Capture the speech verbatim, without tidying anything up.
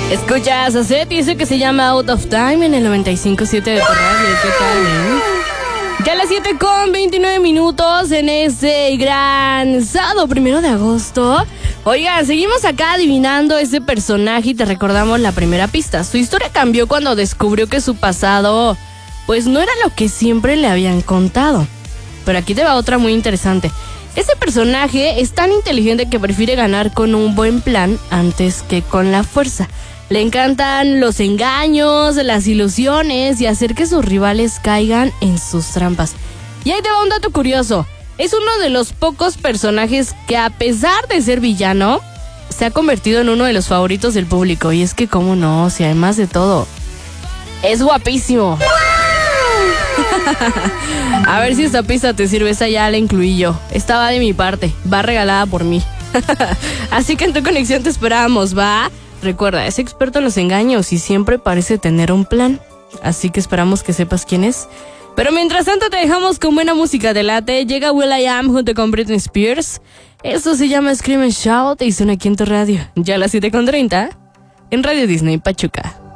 Escuchas a Seth y eso que se llama Out of Time en el noventa y cinco punto siete de tu radio. ¿Qué tal, eh? Ya a las siete con veintinueve minutos en este gran sábado primero de agosto. Oigan, seguimos acá adivinando ese personaje y te recordamos la primera pista. Su historia cambió cuando descubrió que su pasado pues no era lo que siempre le habían contado. Pero aquí te va otra muy interesante. Ese personaje es tan inteligente que prefiere ganar con un buen plan antes que con la fuerza. Le encantan los engaños, las ilusiones y hacer que sus rivales caigan en sus trampas. Y ahí te va un dato curioso. Es uno de los pocos personajes que, a pesar de ser villano, se ha convertido en uno de los favoritos del público. Y es que, cómo no, si además de todo, es guapísimo. A ver si esta pista te sirve, esa ya la incluí yo. Esta va de mi parte, va regalada por mí. Así que en tu conexión te esperamos, ¿va? Recuerda, es experto en los engaños y siempre parece tener un plan. Así que esperamos que sepas quién es. Pero mientras tanto te dejamos con buena música de late. Llega will.i.am junto con Britney Spears. Esto se llama Scream and Shout y suena aquí en tu radio. Ya a las siete con treinta en Radio Disney Pachuca.